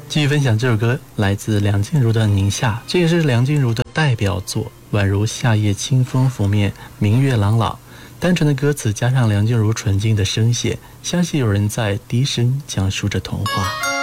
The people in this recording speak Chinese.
继续分享这首歌，来自梁静茹的《宁夏》，这也是梁静茹的代表作。宛如夏夜清风拂面，明月朗朗。单纯的歌词加上梁静茹纯净的声线，相信有人在低声讲述着童话。